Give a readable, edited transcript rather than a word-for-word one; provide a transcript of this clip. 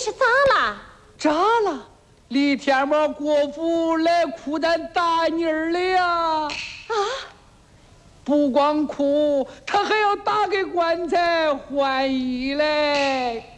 是咋了？ 咋了？李天猫国父来哭咱大妮儿了呀！啊！不光哭，他还要打给棺材换衣嘞。